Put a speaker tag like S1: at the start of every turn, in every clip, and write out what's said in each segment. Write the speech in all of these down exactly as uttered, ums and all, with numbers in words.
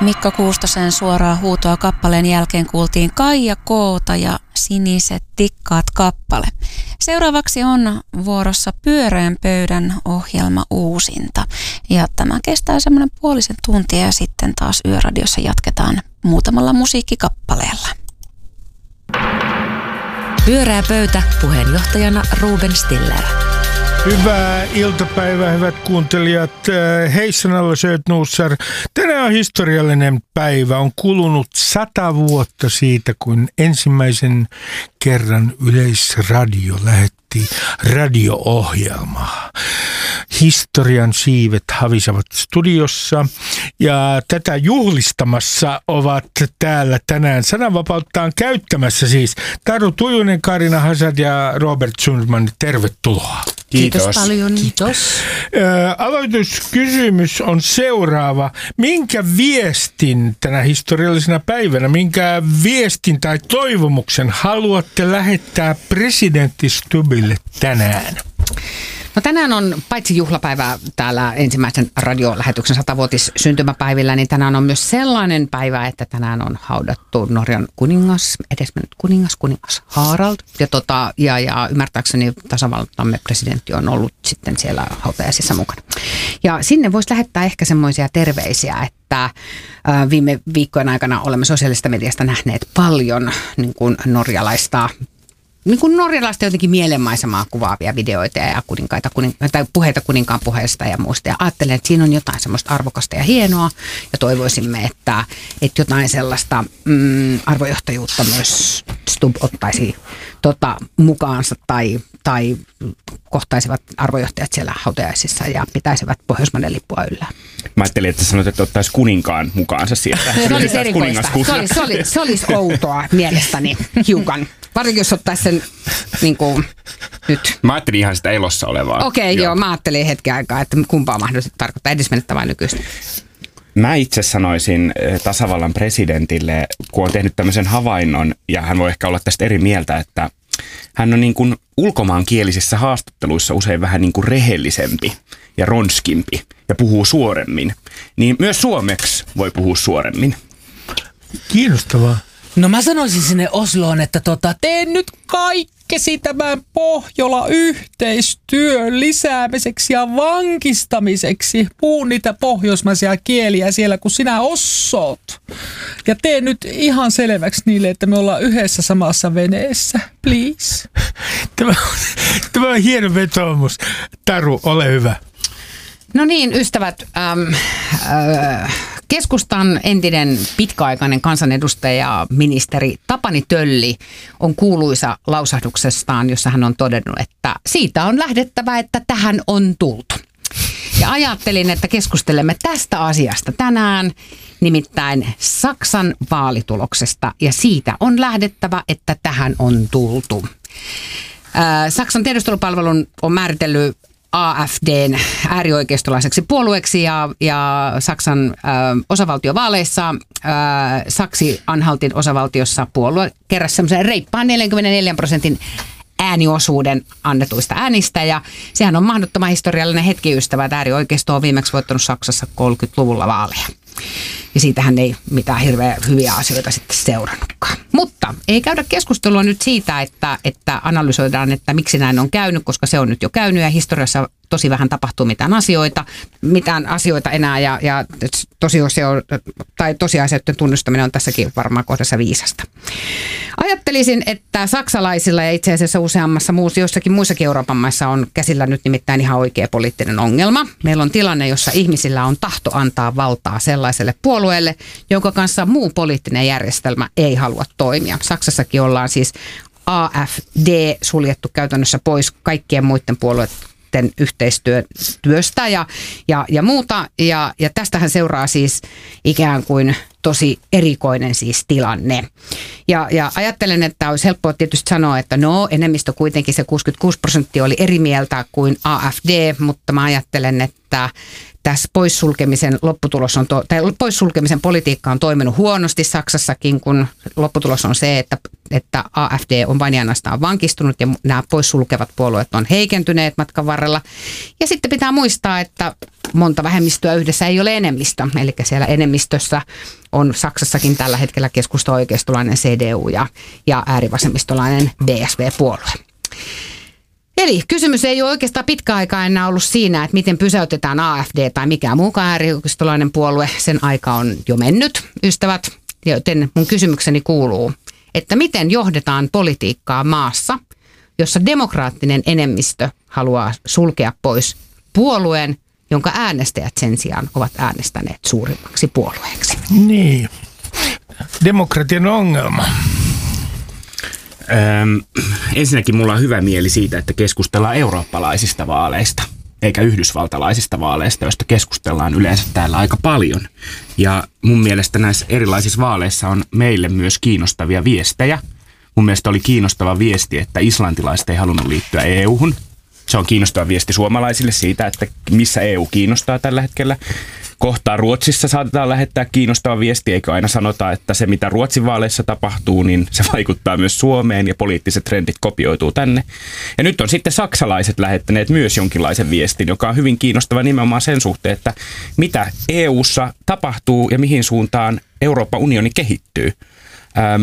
S1: Mikko Kuustosen suoraa huutoa kappaleen jälkeen kuultiin Kaija Koota ja Siniset tikkaat kappale. Seuraavaksi on vuorossa Pyöreän pöydän ohjelma uusinta. Ja tämä kestää semmoinen puolisen tuntia ja sitten taas Yöradiossa jatketaan muutamalla musiikkikappaleella.
S2: Pyöreä pöytä, puheenjohtajana Ruben Stiller.
S3: Hyvää iltapäivää, hyvät kuuntelijat. Heissan alla sööt nuussar. Tänään on historiallinen päivä. On kulunut sata vuotta siitä, kun ensimmäisen kerran Yleisradio lähetti radio-ohjelmaa. Historian siivet havisavat studiossa ja tätä juhlistamassa ovat täällä tänään sananvapauttaan käyttämässä siis Taru Tujunen, Karina Hazard ja Robert Sundman. Tervetuloa.
S2: Kiitos, Kiitos paljon. Kiitos.
S3: Ä, aloituskysymys on seuraava. Minkä viestin tänä historiallisena päivänä, minkä viestin tai toivomuksen haluatte lähettää presidentti Stubbille tänään?
S4: No tänään on paitsi juhlapäivä täällä ensimmäisen radiolähetyksen satavuotis syntymäpäivillä, niin tänään on myös sellainen päivä, että tänään on haudattu Norjan kuningas, edesmennyt kuningas, kuningas Harald. Ja, tota, ja, ja ymmärtääkseni tasavaltamme presidentti on ollut sitten siellä hautajaisissa mukana. Ja sinne voisi lähettää ehkä semmoisia terveisiä, että viime viikkojen aikana olemme sosiaalisesta mediasta nähneet paljon niin kuin norjalaista niin kuin norjalaista jotenkin mielenmaisemaa kuvaavia videoita ja kuninkaita, kunin, tai puheita kuninkaan puheesta ja muusta. Ja ajattelen, että siinä on jotain semmoista arvokasta ja hienoa ja toivoisimme, että, että jotain sellaista mm, arvojohtajuutta myös Stubb ottaisi tota, mukaansa tai, tai kohtaisivat arvojohtajat siellä hautajaisissa ja pitäisivät Pohjoismaiden lippua yllä.
S5: Mä ajattelin, että sanoit, että ottaisi kuninkaan mukaansa sieltä.
S4: Se olisi erikoista. Se olisi, se olisi, se olisi outoa mielestäni hiukan. Varsinkin jos ottaisi sen niin kuin, nyt.
S5: Mä ajattelin ihan sitä elossa olevaa.
S4: Okei, okay, joo. joo. Mä ajattelin hetken aikaa, että kumpaa mahdollisesti tarkoittaa edesmenettä vai nykyistä.
S5: Mä itse sanoisin tasavallan presidentille, kun on tehnyt tämmöisen havainnon, ja hän voi ehkä olla tästä eri mieltä, että hän on niin kuin ulkomaankielisissä haastatteluissa usein vähän niin kuin rehellisempi ja ronskimpi ja puhuu suoremmin. Niin myös suomeksi voi puhua suoremmin.
S3: Kiinnostavaa.
S6: No mä sanoisin sinne Osloon, että tota, teen nyt kaikkesi tämän Pohjola-yhteistyön lisäämiseksi ja vankistamiseksi. Puhun niitä pohjoismaisia kieliä siellä, kun sinä ossot. Ja teen nyt ihan selväksi niille, että me ollaan yhdessä samassa veneessä. Please.
S3: Tämä, tämä on hieno vetoomus. Taru, ole hyvä.
S4: No niin, ystävät. Ähm, äh, Keskustan entinen pitkäaikainen kansanedustaja, ministeri Tapani Tölli on kuuluisa lausahduksestaan, jossa hän on todennut, että siitä on lähdettävä, että tähän on tultu. Ja ajattelin, että keskustelemme tästä asiasta tänään, nimittäin Saksan vaalituloksesta, ja siitä on lähdettävä, että tähän on tultu. Äh, Saksan tiedustelupalvelun on määritellyt A F D:n äärioikeistolaiseksi puolueeksi ja, ja Saksan ö, osavaltiovaaleissa ö, Saksi-Anhaltin osavaltiossa puolue keräsi semmoisen reippaan neljäkymmentäneljä prosentin ääniosuuden annetuista äänistä ja sehän on mahdottoman historiallinen hetki, ystävä, että äärioikeisto on viimeksi voittanut Saksassa kolmekymmentäluvulla vaaleja. Ja siitähän ei mitään hirveän hyviä asioita sitten seurannutkaan. Mutta ei käydä keskustelua nyt siitä, että, että analysoidaan, että miksi näin on käynyt, koska se on nyt jo käynyt ja historiassa tosi vähän tapahtuu mitään asioita, mitään asioita enää ja, ja tosiosio, tai tosiasioiden tunnustaminen on tässäkin varmaan kohdassa viisasta. Ajattelisin, että saksalaisilla ja itse asiassa useammassa muussa, jossakin muissakin Euroopan maissa on käsillä nyt nimittäin ihan oikea poliittinen ongelma. Meillä on tilanne, jossa ihmisillä on tahto antaa valtaa sellaiselle puolueelle, jonka kanssa muu poliittinen järjestelmä ei halua toimia. Saksassakin ollaan siis A F D suljettu käytännössä pois kaikkien muiden puolueiden yhteistyöstä ja, ja, ja muuta. Ja, ja tästähän seuraa siis ikään kuin tosi erikoinen siis tilanne. Ja, ja ajattelen, että olisi helppoa tietysti sanoa, että no enemmistö kuitenkin se kuusikymmentäkuusi prosenttia oli eri mieltä kuin A F D, mutta mä ajattelen, että tässä poissulkemisen lopputulos on, to- tai poissulkemisen politiikka on toiminut huonosti Saksassakin, kun lopputulos on se, että että A F D on vain ja ainoastaan vankistunut ja nämä poissulkevat puolueet on heikentyneet matkan varrella. Ja sitten pitää muistaa, että monta vähemmistöä yhdessä ei ole enemmistö. Eli siellä enemmistössä on Saksassakin tällä hetkellä keskusta-oikeistolainen C D U ja, ja äärivasemmistolainen D S V-puolue. Eli kysymys ei ole oikeastaan pitkä aikaa enää ollut siinä, että miten pysäytetään A F D tai mikään muukaan äärioikeistolainen puolue. Sen aika on jo mennyt, ystävät. Joten mun kysymykseni kuuluu, että miten johdetaan politiikkaa maassa, jossa demokraattinen enemmistö haluaa sulkea pois puolueen, jonka äänestäjät sen sijaan ovat äänestäneet suurimmaksi puolueeksi.
S3: Niin, demokratian ongelma.
S5: Öm, ensinnäkin mulla on hyvä mieli siitä, että keskustellaan eurooppalaisista vaaleista, eikä yhdysvaltalaisista vaaleista, joista keskustellaan yleensä täällä aika paljon. Ja mun mielestä näissä erilaisissa vaaleissa on meille myös kiinnostavia viestejä. Mun mielestä oli kiinnostava viesti, että islantilaiset ei halunnut liittyä E U-hun. Se on kiinnostava viesti suomalaisille siitä, että missä E U kiinnostaa tällä hetkellä. Kohtaa Ruotsissa saatetaan lähettää kiinnostava viesti, eikö aina sanota, että se mitä Ruotsin vaaleissa tapahtuu, niin se vaikuttaa myös Suomeen ja poliittiset trendit kopioituu tänne. Ja nyt on sitten saksalaiset lähettäneet myös jonkinlaisen viestin, joka on hyvin kiinnostava nimenomaan sen suhteen, että mitä E U:ssa tapahtuu ja mihin suuntaan Euroopan unioni kehittyy. Ähm,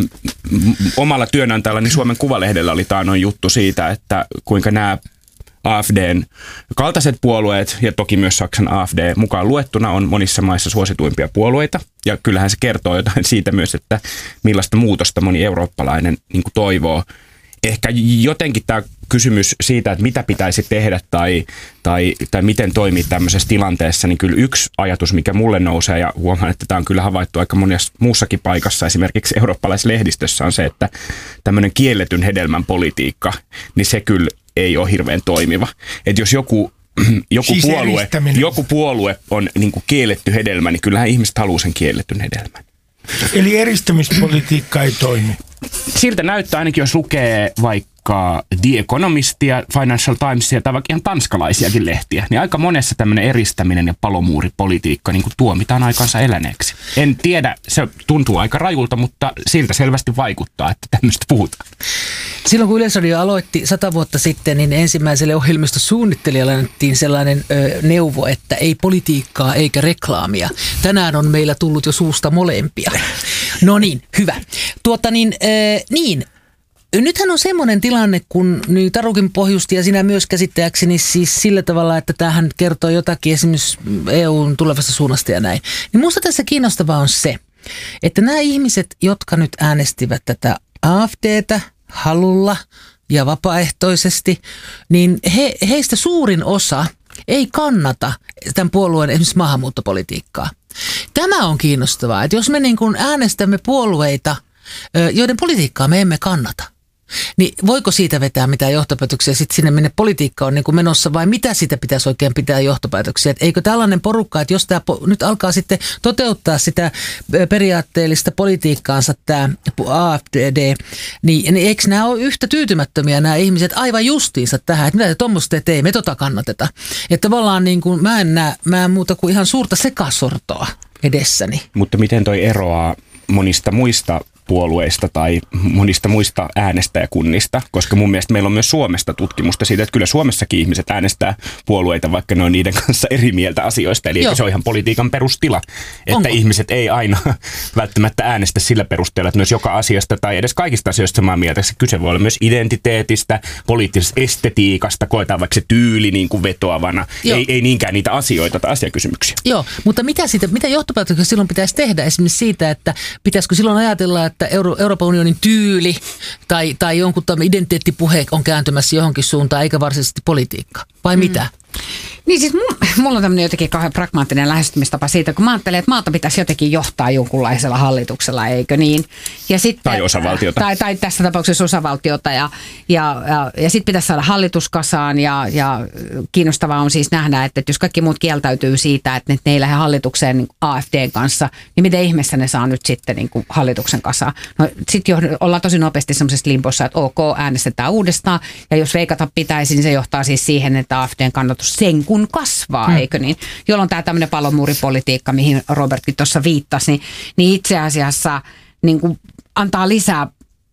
S5: omalla työnantajallani Suomen Kuvalehdellä oli taanoin juttu siitä, että kuinka nämä A F D:n kaltaiset puolueet ja toki myös Saksan A F D mukaan luettuna on monissa maissa suosituimpia puolueita. Ja kyllähän se kertoo jotain siitä myös, että millaista muutosta moni eurooppalainen niin kuin toivoo. Ehkä jotenkin tämä kysymys siitä, että mitä pitäisi tehdä tai, tai, tai miten toimii tämmöisessä tilanteessa, niin kyllä yksi ajatus, mikä mulle nousee, ja huomaan, että tämä on kyllä havaittu aika monessa muussakin paikassa, esimerkiksi eurooppalaisessa lehdistössä, on se, että tämmöinen kielletyn hedelmän politiikka, niin se kyllä ei ole hirveän toimiva. Että jos joku, joku,
S3: siis
S5: puolue, joku puolue on niin kuin kielletty hedelmä, niin kyllähän ihmiset haluaa sen kielletyn hedelmän.
S3: Eli eristämispolitiikka ei toimi.
S5: Siltä näyttää ainakin, jos lukee vaikka The Economistia, Financial Timesia tai vaikka ihan tanskalaisiakin lehtiä, niin aika monessa tämmöinen eristäminen ja palomuuripolitiikka niin kuin tuomitaan aikansa eläneeksi. En tiedä, se tuntuu aika rajulta, mutta siltä selvästi vaikuttaa, että tämmöistä puhutaan.
S6: Silloin kun Yleisradio aloitti sata vuotta sitten, niin ensimmäiselle ohjelmistosuunnittelijalle annettiin sellainen ö, neuvo, että ei politiikkaa eikä reklaamia. Tänään on meillä tullut jo suusta molempia. No niin, hyvä. Tuota niin, äh, niin. Nythän on semmoinen tilanne, kun niin Tarukin pohjusti ja sinä myös käsittääkseni siis sillä tavalla, että tämähän kertoo jotakin esimerkiksi E U:n tulevasta suunnasta ja näin. Niin musta tässä kiinnostavaa on se, että nämä ihmiset, jotka nyt äänestivät tätä A F D:tä halulla ja vapaaehtoisesti, niin he, heistä suurin osa ei kannata tämän puolueen esimerkiksi maahanmuuttopolitiikkaa. Tämä on kiinnostavaa, että jos me niin kuin äänestämme puolueita, joiden politiikkaa me emme kannata, niin voiko siitä vetää mitään johtopäätöksiä sitten sinne, minne politiikka on niin kuin menossa, vai mitä siitä pitäisi oikein pitää johtopäätöksiä? Et eikö tällainen porukka, että jos tämä nyt alkaa sitten toteuttaa sitä periaatteellista politiikkaansa tämä A F D, niin, niin eikö nämä ole yhtä tyytymättömiä nämä ihmiset aivan justiinsa tähän, että mitä te tuommoista teemme, me tota kannateta. Että tavallaan niin kuin, mä en näe mä en muuta kuin ihan suurta sekasortoa edessäni.
S5: Mutta miten toi eroaa monista muista puolueista tai monista muista äänestäjäkunnista, koska mun mielestä meillä on myös Suomesta tutkimusta siitä, että kyllä Suomessakin ihmiset äänestää puolueita, vaikka ne on niiden kanssa eri mieltä asioista. Eli se on ihan politiikan perustila, että Onko? ihmiset ei aina välttämättä äänestä sillä perusteella, että myös joka asiasta tai edes kaikista asioista samaa mieltä. Se kyse voi olla myös identiteetistä, poliittisesta estetiikasta, koetaan vaikka se tyyli niin kuin vetoavana, ei, ei niinkään niitä asioita tai asiakysymyksiä.
S6: Joo, mutta mitä, siitä, mitä johtopäätöksiä silloin pitäisi tehdä esimerkiksi siitä, että pitäisikö silloin ajatella, että Euro- Euroopan unionin tyyli tai, tai jonkun identiteettipuhe on kääntymässä johonkin suuntaan, eikä varsinaisesti politiikka, vai mm. mitä?
S4: Niin siis mulla on tämmöinen jotenkin kauhean pragmaattinen lähestymistapa siitä, kun mä ajattelen, että maata pitäisi jotenkin johtaa jonkunlaisella hallituksella, eikö niin? Ja sitten,
S5: tai osavaltiota.
S4: Tai, tai tässä tapauksessa osavaltiota. Ja, ja, ja, ja sitten pitäisi saada hallituskasaan ja, ja kiinnostavaa on siis nähdä, että jos kaikki muut kieltäytyy siitä, että ne ei lähde hallitukseen niin A F D:n kanssa, niin miten ihmeessä ne saa nyt sitten niin kuin hallituksen kasaan? No sitten ollaan tosi nopeasti semmoisessa limpossa, että ok, äänestetään uudestaan ja jos veikata pitäisi, niin se johtaa siis siihen, että A F D:n kannatus sen kun kasvaa, hmm. eikö niin? Jolloin tämä tämmöinen palomuuripolitiikka, mihin Robertkin tuossa viittasi, niin, niin itse asiassa niin kuin antaa lisää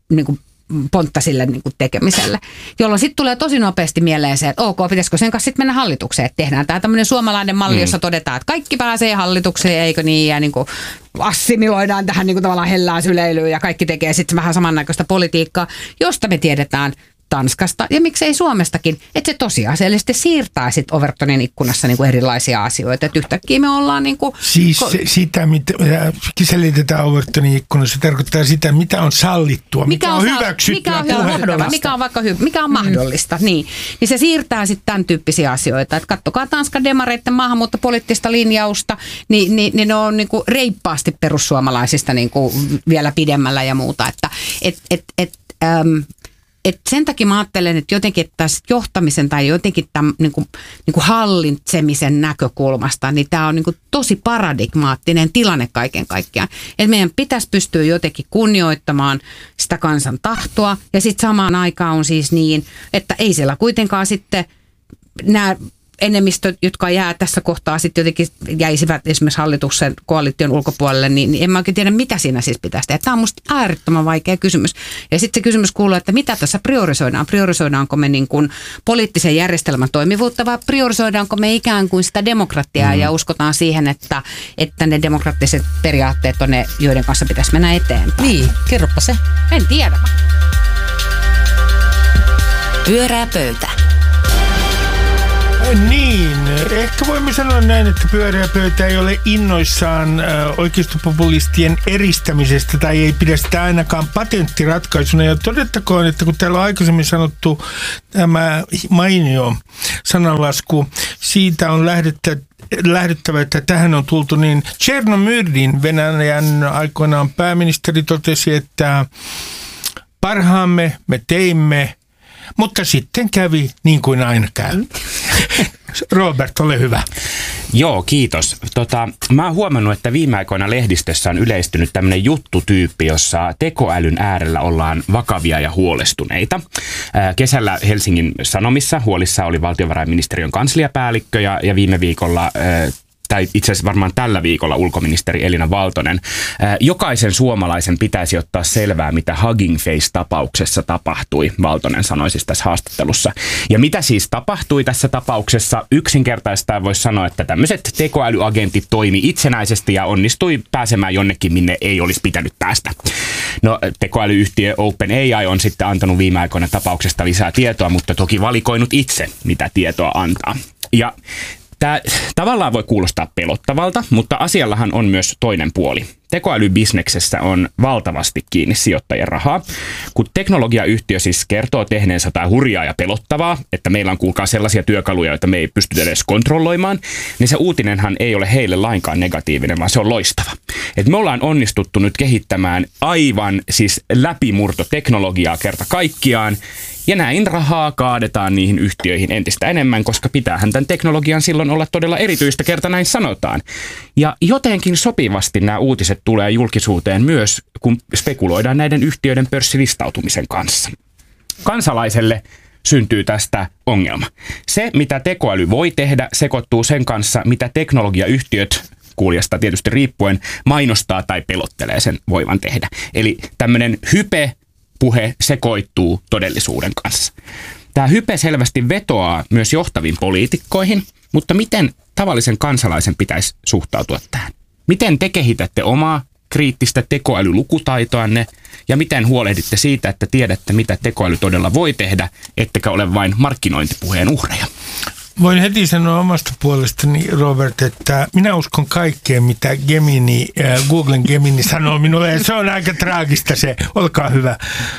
S4: niin kuin pontta sille niin kuin tekemiselle, jolloin sitten tulee tosi nopeasti mieleen se, että ok, pitäisikö sen kanssa sitten mennä hallitukseen, että tehdään tämä tämmöinen suomalainen malli, mm. jossa todetaan, että kaikki pääsee hallitukseen, eikö niin, ja niin kuin assimiloidaan tähän niin kuin tavallaan hellään syleilyyn, ja kaikki tekee sitten vähän samannäköistä politiikkaa, josta me tiedetään Tanskasta ja miksei Suomestakin, että se tosiasiallisesti siirtää sitten Overtonin ikkunassa niinku erilaisia asioita. Että yhtäkkiä me ollaan niinku...
S3: Siis ko- sitä, mitä selitetään Overtonin ikkunassa, se tarkoittaa sitä, mitä on sallittua, mikä, mikä on, on hyväksyttyä.
S4: Mikä on, mahdollista. Mikä on vaikka hy- mikä on mahdollista, mm. niin. Niin se siirtää sitten tämän tyyppisiä asioita. Että kattokaa Tanskan demareiden maahanmuuttopoliittista linjausta, niin, niin, niin ne on niinku reippaasti perussuomalaisista niinku vielä pidemmällä ja muuta. Että et, et, et, äm, Et sen takia mä ajattelen, että jotenkin että tässä johtamisen tai jotenkin tämän niin kuin, niin kuin hallitsemisen näkökulmasta, niin tämä on niin kuin tosi paradigmaattinen tilanne kaiken kaikkiaan. Että meidän pitäisi pystyä jotenkin kunnioittamaan sitä kansan tahtoa ja sitten samaan aikaan on siis niin, että ei siellä kuitenkaan sitten nämä enemmistöt, jotka jää tässä kohtaa sitten jotenkin jäisivät esimerkiksi hallituksen koalition ulkopuolelle, niin, niin en mä oikein tiedä, mitä siinä siis pitäisi tehdä. Tämä on musta äärettömän vaikea kysymys. Ja sitten se kysymys kuuluu, että mitä tässä priorisoidaan? Priorisoidaanko me niin kuin poliittisen järjestelmän toimivuutta vai priorisoidaanko me ikään kuin sitä demokratiaa mm. ja uskotaan siihen, että, että ne demokraattiset periaatteet on ne, joiden kanssa pitäisi mennä eteenpäin.
S2: Niin, kerropa se.
S4: En tiedä.
S2: Pyörää pöytä.
S3: Niin, ehkä voimme sanoa näin, että pyöreä pöytä ei ole innoissaan oikeistopopulistien eristämisestä tai ei pidä sitä ainakaan patenttiratkaisuna. Ja todettakoon, että kun täällä on aikaisemmin sanottu tämä mainio sananlasku, siitä on lähdettä lähdettävä, että tähän on tultu, niin Chernomyrdin Venäjän aikoinaan pääministeri totesi, että parhaamme me teimme, mutta sitten kävi niin kuin aina käy. Robert, ole hyvä.
S5: Joo, kiitos. Tota, mä oon huomannut, että viime aikoina lehdistössä on yleistynyt tämmöinen juttutyyppi, jossa tekoälyn äärellä ollaan vakavia ja huolestuneita. Ää, kesällä Helsingin Sanomissa huolissa oli valtiovarainministeriön kansliapäällikkö ja, ja viime viikolla... Ää, tai itse asiassa varmaan tällä viikolla ulkoministeri Elina Valtonen. Jokaisen suomalaisen pitäisi ottaa selvää, mitä Hugging Face-tapauksessa tapahtui, Valtonen sanoi siis tässä haastattelussa. Ja mitä siis tapahtui tässä tapauksessa? Yksinkertaistaan voisi sanoa, että tämmöiset tekoälyagentit toimi itsenäisesti ja onnistui pääsemään jonnekin, minne ei olisi pitänyt päästä. No, tekoälyyhtiö OpenAI on sitten antanut viime aikoina tapauksesta lisää tietoa, mutta toki valikoinut itse, mitä tietoa antaa. Ja tämä tavallaan voi kuulostaa pelottavalta, mutta asiallahan on myös toinen puoli. Tekoälybisneksessä on valtavasti kiinni sijoittajien rahaa. Kun teknologiayhtiö siis kertoo tehneensä jotain hurjaa ja pelottavaa, että meillä on kuulkaa sellaisia työkaluja, joita me ei pystytä edes kontrolloimaan, niin se uutinenhan ei ole heille lainkaan negatiivinen, vaan se on loistava. Et me ollaan onnistuttu nyt kehittämään aivan siis läpimurtoteknologiaa kerta kaikkiaan, ja näin rahaa kaadetaan niihin yhtiöihin entistä enemmän, koska pitäähän tämän teknologian silloin olla todella erityistä, kerta näin sanotaan. Ja jotenkin sopivasti nämä uutiset tulee julkisuuteen myös, kun spekuloidaan näiden yhtiöiden pörssilistautumisen kanssa. Kansalaiselle syntyy tästä ongelma. Se, mitä tekoäly voi tehdä, sekoittuu sen kanssa, mitä teknologiayhtiöt, kuulijasta tietysti riippuen, mainostaa tai pelottelee sen voivan tehdä. Eli tämmöinen hype puhe sekoittuu todellisuuden kanssa. Tämä hype selvästi vetoaa myös johtaviin poliitikkoihin, mutta miten tavallisen kansalaisen pitäisi suhtautua tähän? Miten te kehitätte omaa kriittistä tekoälylukutaitoanne ja miten huolehditte siitä, että tiedätte, mitä tekoäly todella voi tehdä, ettekä ole vain markkinointipuheen uhreja?
S3: Voin heti sanoa omasta puolestani, Robert, että minä uskon kaikkeen, mitä Gemini, äh, Googlen Gemini sanoo minulle, ja se on aika traagista se. Olkaa hyvä.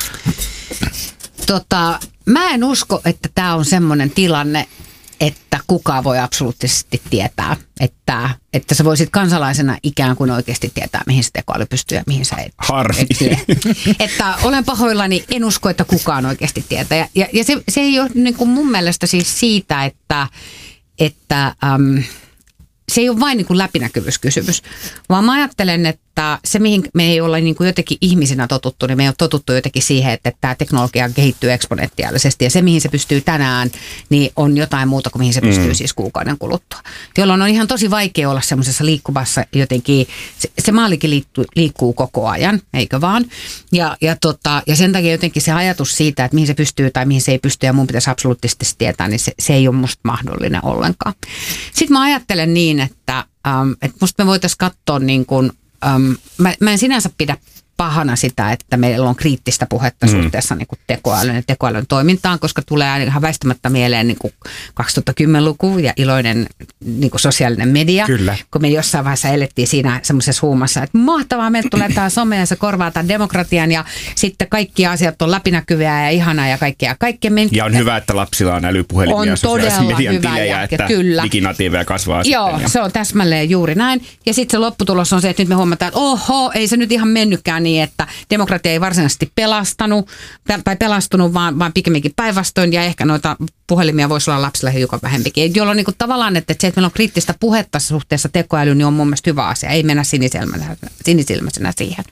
S4: Tota, mä en usko, että tämä on semmoinen tilanne, että kukaan voi absoluuttisesti tietää, että, että sä voisit kansalaisena ikään kuin oikeasti tietää, mihin se tekoäly pystyy ja mihin sä et.
S5: Harmi.
S4: Et että olen pahoillani, en usko, että kukaan oikeasti tietää. Ja, ja, ja se, se ei ole niin kuin mun mielestä siis siitä, että, että äm, se ei ole vain niin kuin läpinäkyvyyskysymys, vaan mä ajattelen, että että se, mihin me ei olla niin kuin jotenkin ihmisinä totuttu, niin me ei ole totuttu jotenkin siihen, että tämä teknologia kehittyy eksponentiaalisesti. Ja se, mihin se pystyy tänään, niin on jotain muuta kuin mihin se pystyy mm. siis kuukauden kuluttua. Jolloin on ihan tosi vaikea olla semmoisessa liikkuvassa jotenkin, se, se maalikin liikkuu, liikkuu koko ajan, eikö vaan? Ja, ja, tota, ja sen takia jotenkin se ajatus siitä, että mihin se pystyy tai mihin se ei pysty ja mun pitäisi absoluuttisesti tietää, niin se, se ei ole musta mahdollinen ollenkaan. Sitten mä ajattelen niin, että, ähm, että musta me voitaisiin katsoa niin kuin, ähm, mä, mä en sinänsä pidä pahana sitä, että meillä on kriittistä puhetta mm. suhteessa niin kuin tekoälyn ja tekoälyn toimintaan, koska tulee ihan väistämättä mieleen niin kuin kaksituhattakymmenluku ja iloinen niin kuin sosiaalinen media. Kyllä. Kun me jossain vaiheessa elettiin siinä semmoisessa huumassa, että mahtavaa, meiltä tulee tämä some ja se korvaa tämän demokratian ja sitten kaikki asiat on läpinäkyviä ja ihanaa ja kaikkea. kaikkea men-
S5: ja on hyvä, että lapsilla on älypuhelimia ja sosiaalisen median tilejä, että kyllä. diginatiiveja kasvaa.
S4: Joo,
S5: sitten,
S4: se on täsmälleen juuri näin. Ja sitten se lopputulos on se, että nyt me huomataan, että oho, ei se nyt ihan mennytkään niin, että demokratia ei varsinaisesti pelastanut tai pelastunut, vaan, vaan pikemminkin päinvastoin ja ehkä noita puhelimia voisi olla lapsilla hiukan vähempikin. Jolloin niin kuin tavallaan, että se, että meillä on kriittistä puhetta suhteessa tekoälyyn, niin on mun mielestä hyvä asia. Ei mennä sinisilmäisenä, sinisilmäisenä siihen.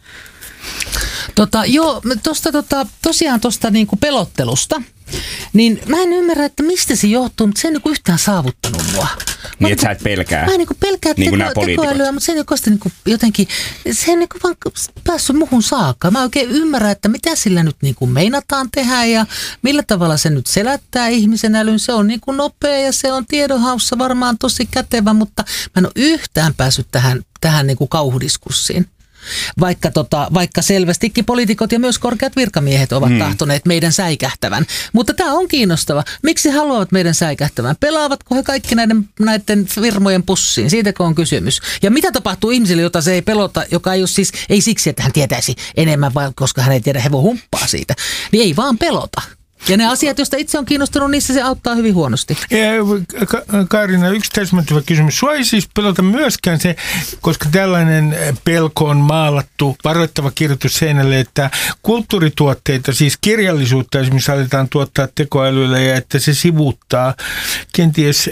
S6: Tota, joo, tosta, tota, tosiaan tuosta niinku pelottelusta, niin mä en ymmärrä, että mistä se johtuu, mutta se ei niinku yhtään saavuttanut mua.
S5: Niin, että sä et pelkää.
S6: Mä en niinku pelkää
S5: niin
S6: teko, tekoälyä, mutta se ei oikeasti niinku jotenkin, se ei niinku vaan päässyt muhun saakka. Mä oikein ymmärrän, että mitä sillä nyt niinku meinataan tehdä ja millä tavalla se nyt selättää ihmisen älyn. Se on niinku nopea ja se on tiedonhaussa varmaan tosi kätevä, mutta mä en ole yhtään päässyt tähän, tähän niinku kauhudiskussiin. Vaikka, tota, vaikka selvästikin poliitikot ja myös korkeat virkamiehet ovat hmm. tahtoneet meidän säikähtävän. Mutta tämä on kiinnostava. Miksi he haluavat meidän säikähtävän? Pelaavatko he kaikki näiden, näiden firmojen pussiin? Siitäkö on kysymys? Ja mitä tapahtuu ihmisille, jota se ei pelota, joka ei ole siis, ei siksi, että hän tietäisi enemmän, vaan koska hän ei tiedä, he voi humppaa siitä. Niin ei vaan pelota. Ja ne asiat, joista itse on kiinnostunut, niissä se auttaa hyvin huonosti.
S3: Ka- Kaarina, yksi täsmentävä kysymys. Sua ei siis pelota myöskään se, koska tällainen pelko on maalattu, varoittava kirjoitus seinälle, että kulttuurituotteita, siis kirjallisuutta esimerkiksi aletaan tuottaa tekoälyllä ja että se sivuuttaa kenties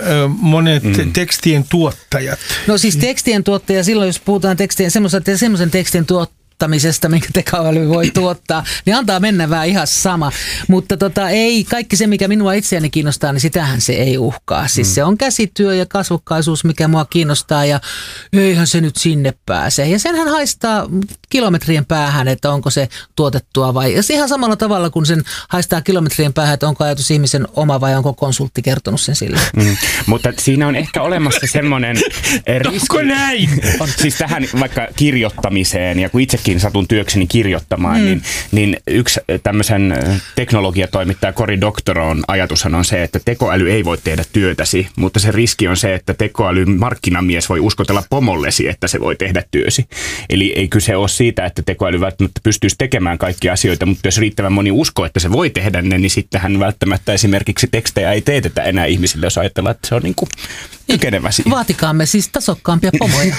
S3: monet mm. tekstien tuottajat.
S6: No siis tekstien tuottaja, silloin jos puhutaan tekstien, semmoisen, semmoisen tekstin tuottajat, minkä tekoäly voi tuottaa, niin antaa mennä vähän ihan sama. Mutta tota, ei, kaikki se, mikä minua itseäni kiinnostaa, niin sitähän se ei uhkaa. Siis mm. se on käsityö ja kasvokkaisuus, mikä mua kiinnostaa ja eihän se nyt sinne pääse. Ja senhän haistaa kilometrien päähän, että onko se tuotettua vai... Ja ihan samalla tavalla, kun sen haistaa kilometrien päähän, että onko ajatus ihmisen oma vai onko konsultti kertonut sen sille.
S5: Mm. Mutta siinä on ehkä olemassa semmoinen riski.
S3: Onko näin?
S5: On, siis tähän vaikka kirjoittamiseen ja kun itsekin satun työkseni kirjoittamaan, mm. niin, niin yksi tämmöisen teknologiatoimittaja Cory Doctorow'n ajatushan on se, että tekoäly ei voi tehdä työtäsi, mutta se riski on se, että tekoälyn markkinamies voi uskotella pomollesi, että se voi tehdä työsi. Eli ei kyse ole siitä, että tekoäly välttämättä pystyisi tekemään kaikkia asioita, mutta jos riittävän moni uskoo, että se voi tehdä ne, niin sittenhän välttämättä esimerkiksi tekstejä ei teetetä enää ihmisille, jos ajatellaan, että se on niin kuin kykenevä siihen.
S6: Vaatikaamme siis tasokkaampia pomoja.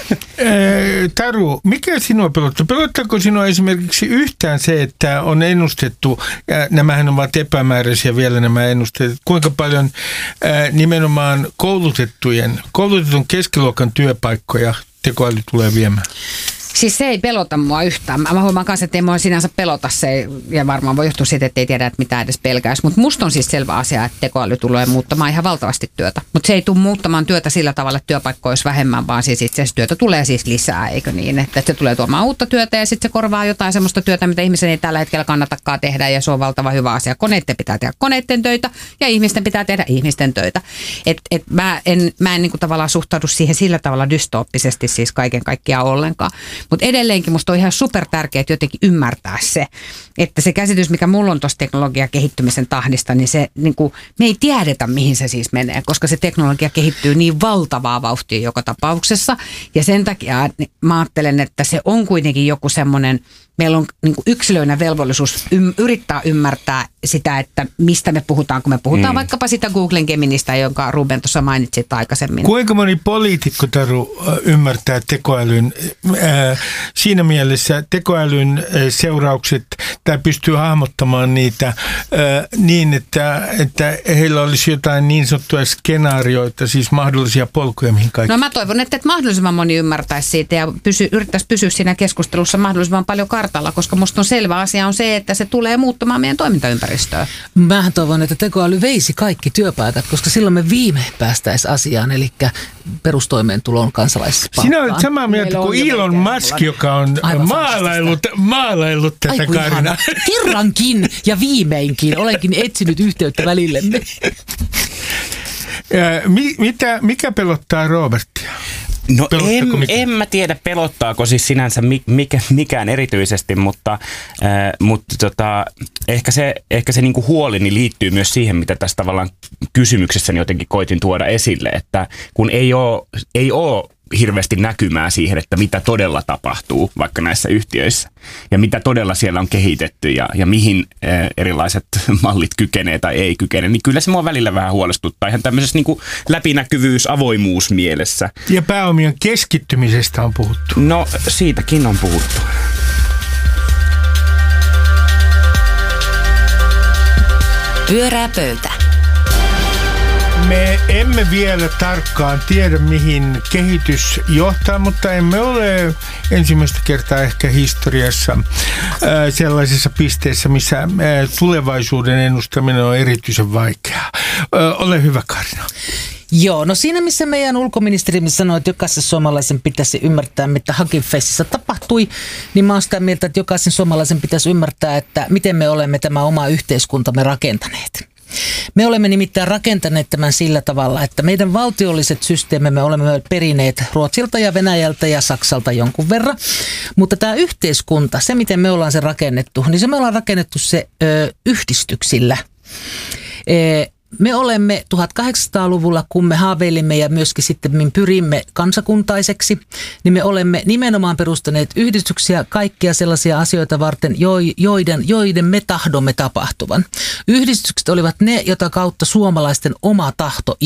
S3: Taru, mikä sinua pelottaa? Pelottaako sinua esimerkiksi yhtään se, että on ennustettu, ja nämähän ovat epämääräisiä vielä nämä ennusteet, kuinka paljon ää, nimenomaan koulutettujen, koulutetun keskiluokan työpaikkoja tekoäly tulee viemään?
S4: Siis se ei pelota mua yhtään. Mä huomaan kanssa, että ei mua sinänsä pelota se, ja varmaan voi johtua siitä, että ei tiedä, että mitä edes pelkäisi. Mutta musta on siis selvä asia, että tekoäly tulee muuttamaan ihan valtavasti työtä. Mutta se ei tule muuttamaan työtä sillä tavalla, että työpaikkoja olisi vähemmän, vaan siis itse asiassa työtä tulee siis lisää, eikö niin? Että se tulee tuomaan uutta työtä ja sitten se korvaa jotain semmoista työtä, mitä ihmisen ei tällä hetkellä kannatakaan tehdä, ja se on valtava hyvä asia. Koneiden pitää tehdä koneiden töitä ja ihmisten pitää tehdä ihmisten töitä. Et, et mä en, mä en niin kuin tavallaan suhtaudu siihen sillä tavalla dystooppisesti siis kaiken kaikkiaan ollenkaan. Mutta edelleenkin musta on ihan super tärkeää jotenkin ymmärtää se, että se käsitys, mikä mulla on tuosta teknologian kehittymisen tahdista, niin se niin kuin, me ei tiedetä, mihin se siis menee, koska se teknologia kehittyy niin valtavaa vauhtia joka tapauksessa. Ja sen takia mä ajattelen, että se on kuitenkin joku semmoinen, meillä on niin kuin yksilöinä velvollisuus ym, yrittää ymmärtää sitä, että mistä me puhutaan, kun me puhutaan mm. vaikkapa sitä Googlen Geministä, jonka Ruben tuossa mainitsit aikaisemmin.
S3: Kuinka moni poliitikko, Taru, ymmärtää tekoälyn ää, siinä mielessä tekoälyn seuraukset tai pystyy hahmottamaan niitä niin, että, että heillä olisi jotain niin sanottuja skenaarioita, siis mahdollisia polkuja, mihin kaikki.
S4: No mä toivon, että, että mahdollisimman moni ymmärtäisi siitä ja pysy, yrittäisi pysyä siinä keskustelussa mahdollisimman paljon kartalla, koska musta on selvä asia on se, että se tulee muuttamaan meidän toimintaympäristöä.
S6: Mähän toivon, että tekoäly veisi kaikki työpaikat, koska silloin me viime päästäisiin asiaan, eli perustoimeentulon kansalaispalkkaan.
S3: Sinä olet samaa mieltä kuin Elon Musk, joka on maalaillut, maalaillut tätä Kaarina.
S6: Kerrankin ja viimeinkin olenkin etsinyt yhteyttä välillemme.
S3: Mitä, mikä pelottaa Robertia?
S5: No en, en mä tiedä pelottaako siis sinänsä mikä, mikään erityisesti, mutta, äh, mutta tota, ehkä se, ehkä se niinku huolini liittyy myös siihen, mitä tässä tavallaan kysymyksessäni jotenkin koitin tuoda esille, että kun ei ole, ei ole hirveästi näkymää siihen, että mitä todella tapahtuu vaikka näissä yhtiöissä ja mitä todella siellä on kehitetty ja, ja mihin äh, erilaiset mallit kykenee tai ei kykene, niin kyllä se mua välillä vähän huolestuttaa ihan tämmöisessä niin kuin läpinäkyvyys, avoimuus mielessä.
S3: Ja pääomien keskittymisestä on puhuttu.
S5: No siitäkin on puhuttu.
S2: Pyörää pöytä.
S3: Me emme vielä tarkkaan tiedä, mihin kehitys johtaa, mutta emme ole ensimmäistä kertaa ehkä historiassa ää, sellaisessa pisteessä, missä ää, tulevaisuuden ennustaminen on erityisen vaikeaa. Ää, ole hyvä, Kaarina.
S6: Joo, no siinä missä meidän ulkoministerimme sanoi, että jokaisen suomalaisen pitäisi ymmärtää, mitä Hugging Facessa tapahtui, niin mä oon sitä mieltä, että jokaisen suomalaisen pitäisi ymmärtää, että miten me olemme tämä oma yhteiskuntamme rakentaneet. Me olemme nimittäin rakentaneet tämän sillä tavalla, että meidän valtiolliset systeemimme olemme perineet Ruotsilta ja Venäjältä ja Saksalta jonkun verran. Mutta tämä yhteiskunta, se miten me ollaan se rakennettu, niin se me ollaan rakennettu se ö, yhdistyksillä. E, Me olemme tuhatkahdeksansataaluvulla, kun me haaveilimme ja myöskin sitten pyrimme kansakuntaiseksi, niin me olemme nimenomaan perustaneet yhdistyksiä kaikkia sellaisia asioita varten, joiden, joiden me tahdomme tapahtuvan. Yhdistykset olivat ne, jota kautta suomalaisten oma tahto